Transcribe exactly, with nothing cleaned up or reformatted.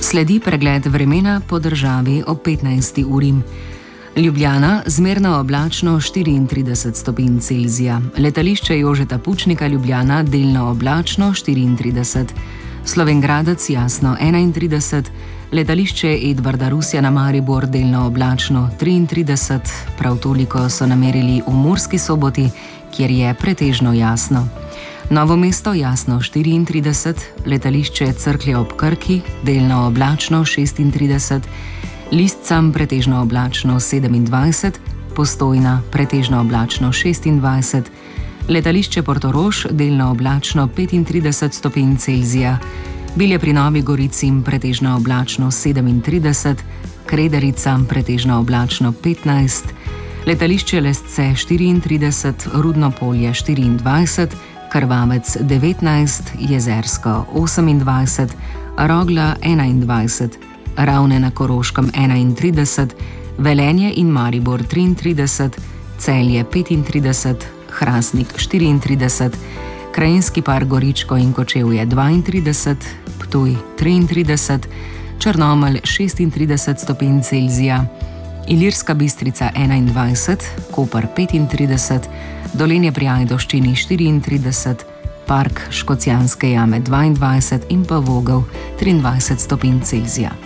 Sledi pregled vremena po državi ob petnajsti uri. Ljubljana zmerno oblačno štiriintrideset stopinj Celzija, letališče Jožeta Pučnika Ljubljana delno oblačno štiriintrideset, Slovenj Gradec jasno enaintrideset, letališče Edvarda Rusjana Maribor delno oblačno triintrideset, prav toliko so namerili v Murski Soboti, kjer je pretežno jasno. Novo mesto jasno štiriintrideset, letališče Cerklje ob Krki delno oblačno šestintrideset, Liscam pretežno oblačno sedemindvajset, Postojna pretežno oblačno šestindvajset, letališče Portorož delno oblačno petintrideset stopinj Celzija, Bilje pri Novi Gorici pretežno oblačno sedemintrideset, Krederica pretežno oblačno petnajst, letališče Lesce štiriintrideset, Rudno Polje štiriindvajset, Krvavec devetnajst, Jezersko osemindvajset, Rogla enaindvajset, Ravne na Koroškem enaintrideset, Velenje in Maribor triintrideset, Celje petintrideset, Hrastnik štiriintrideset, Krajinski par Goričko in Kočevje dvaintrideset, Ptuj triintrideset, Črnomelj šestintrideset stopinj Celzija, Ilirska Bistrica enaindvajset, Koper petintrideset, Dolenje pri Ajdovščini štiriintrideset, Park Škocjanske jame dvaindvajset in pa Vogel triindvajset stopinj Celzija.